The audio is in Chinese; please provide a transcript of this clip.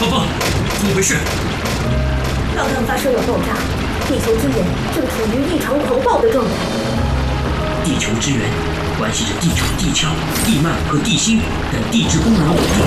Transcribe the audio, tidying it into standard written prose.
报告，怎么回事？ 刚刚发生了爆炸，地球资源正处于异常狂暴的状态。 地球支援关系着地球地壳、地幔和地心等地质功能稳定。